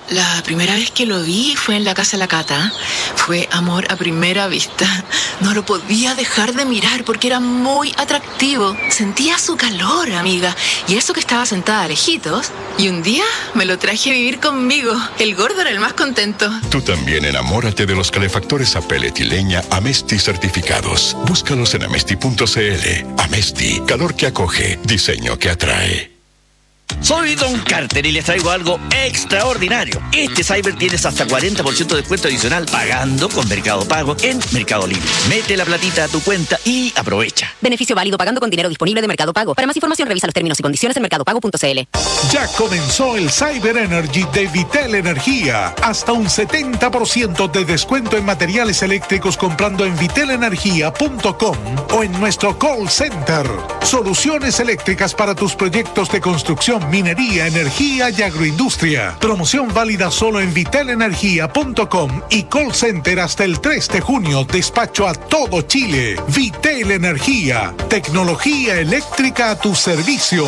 La primera vez que lo vi fue en la casa de la Cata. Fue amor a primera vista. No lo podía dejar de mirar porque era muy atractivo. Sentía su calor, amiga. Y eso que estaba sentada lejitos. Y un día me lo traje a vivir conmigo. El gordo era el más contento. Tú también enamórate de los calefactores a pellet y leña Amesti certificados. Búscalos en amesti.cl. Amesti, calor que acoge, diseño que atrae. Soy Don Carter y les traigo algo extraordinario. Este Cyber tienes hasta 40% de descuento adicional pagando con Mercado Pago en Mercado Libre. Mete la platita a tu cuenta y aprovecha. Beneficio válido pagando con dinero disponible de Mercado Pago. Para más información revisa los términos y condiciones en mercadopago.cl. Ya comenzó el Cyber Energy de Vitel Energía. Hasta un 70% de descuento en materiales eléctricos comprando en vitelenergia.com o en nuestro call center. Soluciones eléctricas para tus proyectos de construcción, minería, energía y agroindustria. Promoción válida solo en vitelenergia.com y call center hasta el 3 de junio. Despacho a todo Chile. Vitel Energía. Tecnología eléctrica a tu servicio.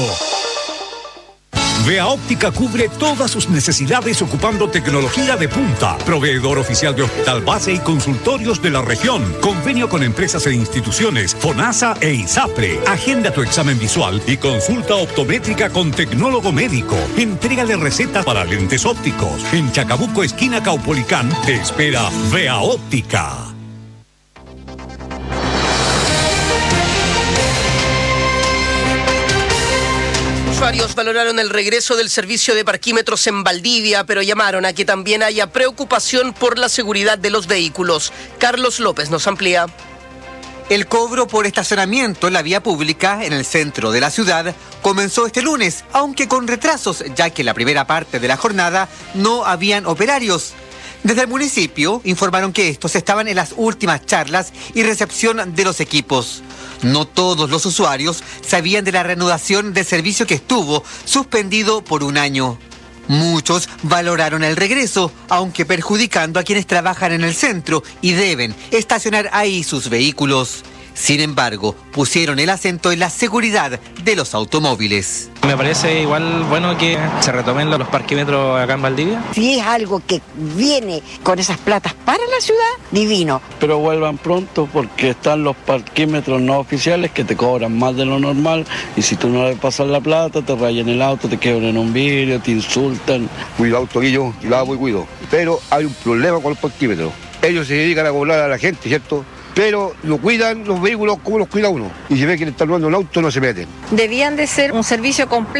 Vea Óptica cubre todas sus necesidades ocupando tecnología de punta. Proveedor oficial de hospital base y consultorios de la región. Convenio con empresas e instituciones, FONASA e ISAPRE. Agenda tu examen visual y consulta optométrica con tecnólogo médico. Entrega de recetas para lentes ópticos. En Chacabuco, esquina Caupolicán, te espera Vea Óptica. Usuarios valoraron el regreso del servicio de parquímetros en Valdivia, pero llamaron a que también haya preocupación por la seguridad de los vehículos. Carlos López nos amplía. El cobro por estacionamiento en la vía pública en el centro de la ciudad comenzó este lunes, aunque con retrasos, ya que en la primera parte de la jornada no habían operarios. Desde el municipio informaron que estos estaban en las últimas charlas y recepción de los equipos. No todos los usuarios sabían de la reanudación del servicio que estuvo suspendido por un año. Muchos valoraron el regreso, aunque perjudicando a quienes trabajan en el centro y deben estacionar ahí sus vehículos. Sin embargo, pusieron el acento en la seguridad de los automóviles. Me parece igual bueno que se retomen los parquímetros acá en Valdivia. Si es algo que viene con esas platas para la ciudad, divino. Pero vuelvan pronto porque están los parquímetros no oficiales que te cobran más de lo normal y si tú no le pasas la plata, te rayan el auto, te quebran un vidrio, te insultan. Cuidado, Toquillo, yo la hago y cuido. Pero hay un problema con los parquímetros. Ellos se dedican a cobrar a la gente, ¿cierto? Pero lo cuidan los vehículos como los cuida uno. Y si ve que le están robando un auto, no se meten. Debían de ser un servicio completo.